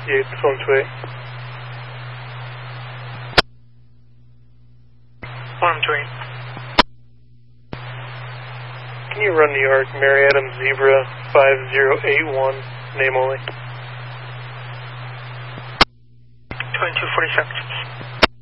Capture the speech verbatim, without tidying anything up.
Yeah, this one's way. One three. Can you run New York, Mary Adams Zebra five zero eight one, name only? twenty-two forty-six.